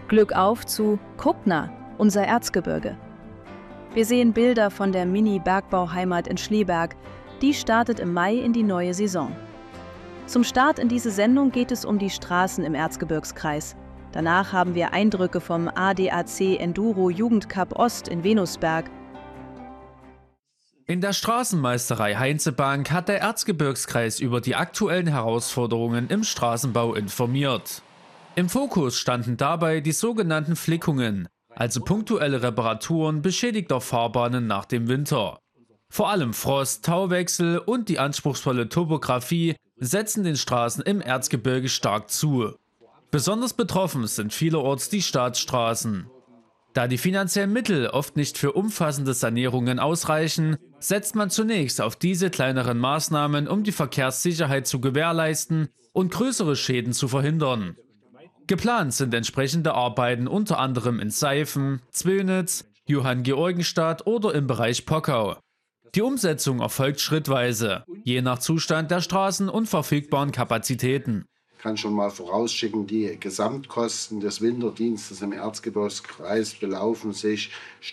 Glück auf zu Kuckner, unser Erzgebirge. Wir sehen Bilder von der Mini-Bergbauheimat in Schlieberg. Die startet im Mai in die neue Saison. Zum Start in diese Sendung geht es um die Straßen im Erzgebirgskreis. Danach haben wir Eindrücke vom ADAC Enduro Jugendcup Ost in Venusberg. In der Straßenmeisterei Heinzebank hat der Erzgebirgskreis über die aktuellen Herausforderungen im Straßenbau informiert. Im Fokus standen dabei die sogenannten Flickungen, also punktuelle Reparaturen beschädigter Fahrbahnen nach dem Winter. Vor allem Frost, Tauwechsel und die anspruchsvolle Topografie setzen den Straßen im Erzgebirge stark zu. Besonders betroffen sind vielerorts die Staatsstraßen. Da die finanziellen Mittel oft nicht für umfassende Sanierungen ausreichen, setzt man zunächst auf diese kleineren Maßnahmen, um die Verkehrssicherheit zu gewährleisten und größere Schäden zu verhindern. Geplant sind entsprechende Arbeiten unter anderem in Seifen, Zwönitz, Johanngeorgenstadt oder im Bereich Pockau. Die Umsetzung erfolgt schrittweise, je nach Zustand der Straßen und verfügbaren Kapazitäten. Ich kann schon mal vorausschicken, die Gesamtkosten des Winterdienstes im Erzgebirgskreis belaufen sich